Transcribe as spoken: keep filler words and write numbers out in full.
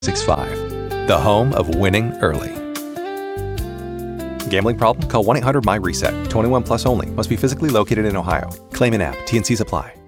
six five, the home of winning early. Gambling problem? Call one eight hundred my reset. twenty-one plus only. Must be physically located in Ohio. Claim in app. T N Cs apply.